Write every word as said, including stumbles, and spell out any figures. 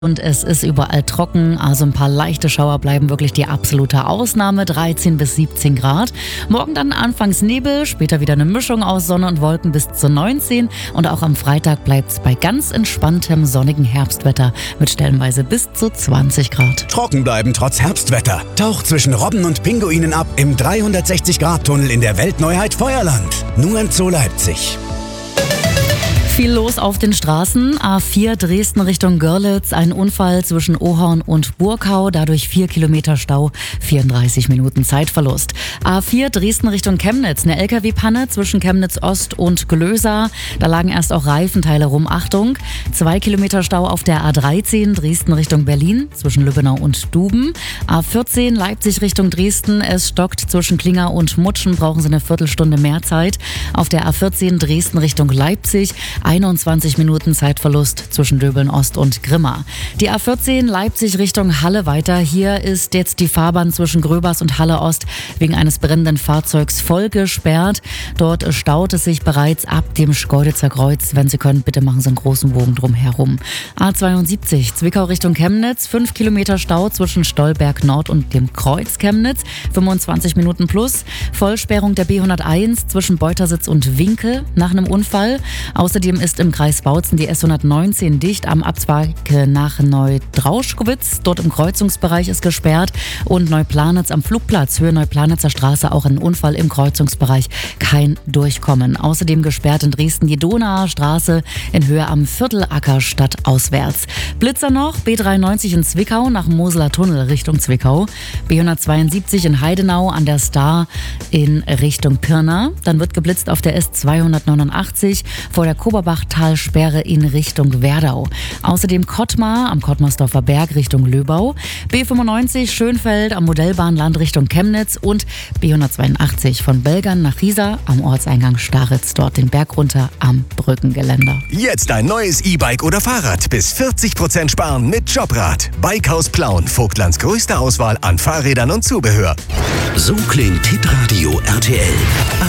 Und es ist überall trocken, also ein paar leichte Schauer bleiben wirklich die absolute Ausnahme, dreizehn bis siebzehn Grad. Morgen dann anfangs Nebel, später wieder eine Mischung aus Sonne und Wolken bis zu neunzehn. Und auch am Freitag bleibt es bei ganz entspanntem sonnigen Herbstwetter mit stellenweise bis zu zwanzig Grad. Trocken bleiben trotz Herbstwetter. Taucht zwischen Robben und Pinguinen ab im dreihundertsechzig Grad Tunnel in der Weltneuheit Feuerland. Nur im Zoo Leipzig. Viel los auf den Straßen. A vier Dresden Richtung Görlitz. Ein Unfall zwischen Ohorn und Burkau. Dadurch vier Kilometer Stau, vierunddreißig Minuten Zeitverlust. A vier Dresden Richtung Chemnitz. Eine L K W-Panne zwischen Chemnitz Ost und Glösa. Da lagen erst auch Reifenteile rum. Achtung, zwei Kilometer Stau auf der A dreizehn Dresden Richtung Berlin zwischen Lübbenau und Duben. A vierzehn Leipzig Richtung Dresden. Es stockt zwischen Klinger und Mutschen. Brauchen Sie eine Viertelstunde mehr Zeit. Auf der A vierzehn Dresden Richtung Leipzig. einundzwanzig Minuten Zeitverlust zwischen Döbeln Ost und Grimma. Die A vierzehn Leipzig Richtung Halle weiter. Hier ist jetzt die Fahrbahn zwischen Gröbers und Halle Ost wegen eines brennenden Fahrzeugs voll gesperrt. Dort staut es sich bereits ab dem Schkeuditzer Kreuz. Wenn Sie können, bitte machen Sie einen großen Bogen drum herum. A zweiundsiebzig Zwickau Richtung Chemnitz. fünf Kilometer Stau zwischen Stolberg Nord und dem Kreuz Chemnitz. fünfundzwanzig Minuten plus. Vollsperrung der B hunderteins zwischen Beutersitz und Winkel nach einem Unfall. Außerdem ist im Kreis Bautzen die S hundertneunzehn dicht am Abzweig nach Neudrauschkowitz. Dort im Kreuzungsbereich ist gesperrt. Und Neuplanitz am Flugplatz, Höhe Neuplanitzer Straße, auch ein Unfall im Kreuzungsbereich. Kein Durchkommen. Außerdem gesperrt in Dresden die Donauer Straße in Höhe am Viertelacker stadtauswärts. Blitzer noch, B dreiundneunzig in Zwickau nach Moseler Tunnel Richtung Zwickau. B hundertzweiundsiebzig in Heidenau an der Star in Richtung Pirna. Dann wird geblitzt auf der S zweihundertneunundachtzig vor der Koberbachtalsperre in Richtung Werdau. Außerdem Kottmar am Kottmarsdorfer Berg Richtung Löbau. B fünfundneunzig Schönfeld am Modellbahnland Richtung Chemnitz und B hundertzweiundachtzig von Belgern nach Riesa am Ortseingang Staritz. Dort den Berg runter am Brückengeländer. Jetzt ein neues E-Bike oder Fahrrad. Bis vierzig Prozent sparen mit Jobrad. Bikehaus Plauen. Vogtlands größte Auswahl an Fahrrädern und Zubehör. So klingt Hitradio R T L.